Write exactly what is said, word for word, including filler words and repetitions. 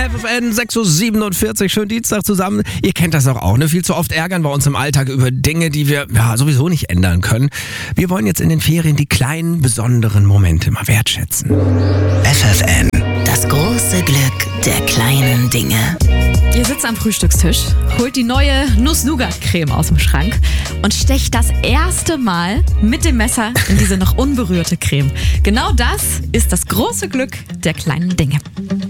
F F N sechs Uhr siebenundvierzig, schönen Dienstag zusammen. Ihr kennt das doch auch, ne? Viel zu oft ärgern wir uns im Alltag über Dinge, die wir ja sowieso nicht ändern können. Wir wollen jetzt in den Ferien die kleinen, besonderen Momente mal wertschätzen. F F N. Das große Glück der kleinen Dinge. Ihr sitzt am Frühstückstisch, holt die neue Nuss-Nougat-Creme aus dem Schrank und stecht das erste Mal mit dem Messer in diese noch unberührte Creme. Genau das ist das große Glück der kleinen Dinge.